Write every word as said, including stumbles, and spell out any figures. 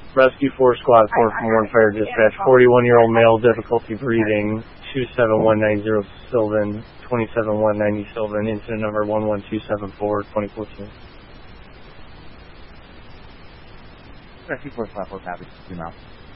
Rescue four Squad four from Warren Fire Dispatch. forty-one-year-old male, difficulty breathing. two seven one nine zero Sylvan. twenty-seven one ninety Sylvan. Incident number one one two seven four, twenty fourteen. Rescue four Squad four, copy. Zoom out.